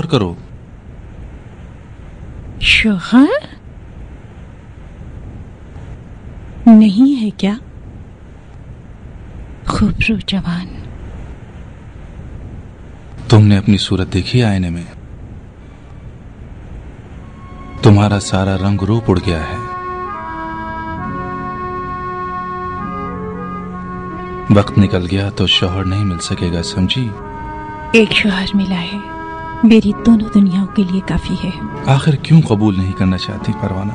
करो। शोहर नहीं है क्या? खूबरू जवान। तुमने अपनी सूरत देखी आईने में? तुम्हारा सारा रंग रूप उड़ गया है। वक्त निकल गया तो शौहर नहीं मिल सकेगा, समझी? एक शौहर मिला है, मेरी दोनों दुनियाओं के लिए काफी है। आखिर क्यों कबूल नहीं करना चाहती परवाना?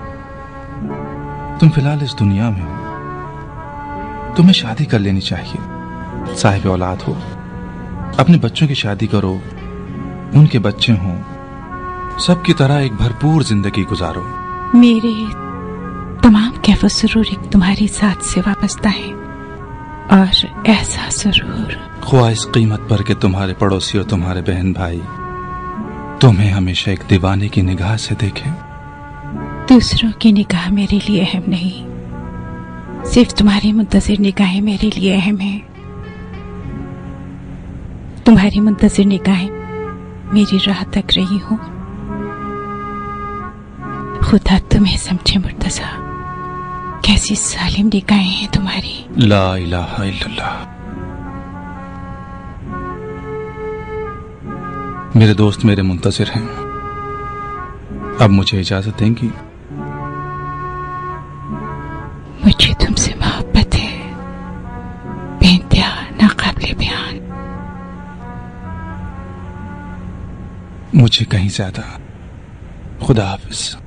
तुम फिलहाल इस दुनिया में हो, तुम्हें शादी कर लेनी चाहिए। साहिब औलाद हो, अपने बच्चों की शादी करो, उनके बच्चे हों, सबकी तरह एक भरपूर जिंदगी गुजारो। मेरे तमाम कैफ़ो सुरूर एक तुम्हारी साथ से वाबस्ता है, और ऐसा सुरूर ख्वाह इस कीमत पर कि तुम्हारे पड़ोसी और तुम्हारे बहन भाई तुम्हें हमेशा एक दीवाने की निगाह से देखें। दूसरों की निगाह मेरे लिए अहम नहीं, सिर्फ तुम्हारी मुंतज़िर निगाहें मेरे लिए अहम है। तुम्हारी मुंतज़िर निगाहें मेरी राह तक रही हो। खुदा तुम्हें समझे मुर्तज़ा, कैसी सालिम निगाहें हैं तुम्हारी। ला इलाहा इल्लल्लाह। मेरे दोस्त मेरे मुंतज़िर हैं, अब मुझे इजाजत देंगी? मुझे तुमसे मोहब्बत है, बेइंतहा नाकाबिले बयान। मुझे कहीं ज्यादा। खुदा हाफिज।